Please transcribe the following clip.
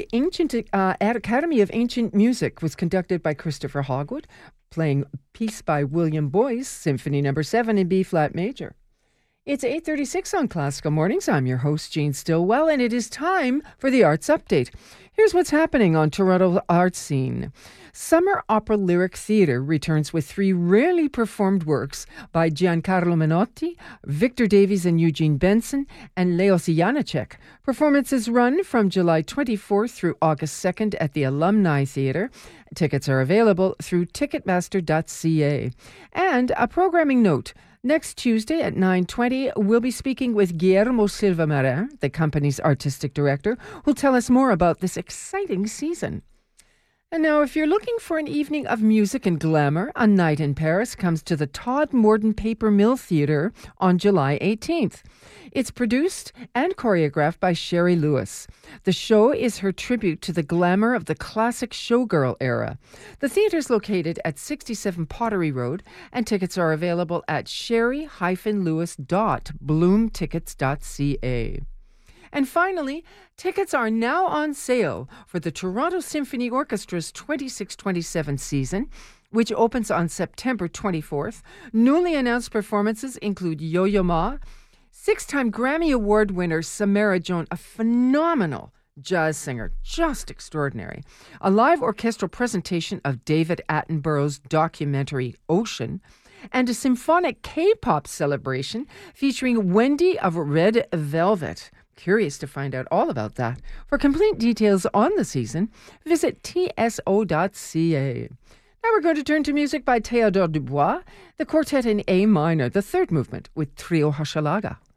the Academy of Ancient Music was conducted by Christopher Hogwood, playing Piece by William Boyce, Symphony No. 7 in B-flat major. It's 8:36 on Classical Mornings. I'm your host, Jean Stillwell, and it is time for the Arts Update. Here's what's happening on Toronto's art scene. Summer Opera Lyric Theatre returns with 3 rarely performed works by Giancarlo Menotti, Victor Davies and Eugene Benson, and Leos Janáček. Performances run from July 24th through August 2nd at the Alumni Theatre. Tickets are available through ticketmaster.ca. And a programming note. Next Tuesday at 9:20, we'll be speaking with Guillermo Silva Marin, the company's artistic director, who'll tell us more about this exciting season. And now, if you're looking for an evening of music and glamour, A Night in Paris comes to the Todd Morden Paper Mill Theatre on July 18th. It's produced and choreographed by Sherry Lewis. The show is her tribute to the glamour of the classic showgirl era. The theatre's located at 67 Pottery Road, and tickets are available at sherry-lewis.bloomtickets.ca. And finally, tickets are now on sale for the Toronto Symphony Orchestra's 26-27 season, which opens on September 24th. Newly announced performances include Yo-Yo Ma, 6-time Grammy Award winner Samara Jones, a phenomenal jazz singer, just extraordinary. A live orchestral presentation of David Attenborough's documentary Ocean, and a symphonic K-pop celebration featuring Wendy of Red Velvet. Curious to find out all about that. For complete details on the season, visit tso.ca. Now we're going to turn to music by Théodore Dubois, the quartet in A minor, the third movement with Trio Hochelaga.